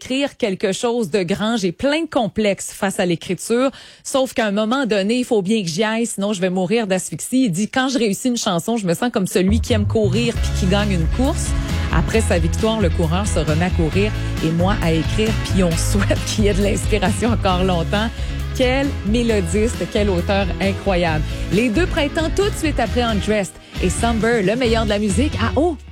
écrire quelque chose de grand. J'ai plein de complexes face à l'écriture, sauf qu'à un moment donné, il faut bien que j'y aille, sinon je vais mourir d'asphyxie. Il dit, quand je réussis une chanson, je me sens comme celui qui aime courir puis qui gagne une course. Après sa victoire, le coureur se remet à courir et moi à écrire, puis on souhaite qu'il y ait de l'inspiration encore longtemps. Quel mélodiste, quel auteur incroyable. Les deux printemps tout de suite après Undressed et Somber, le meilleur de la musique à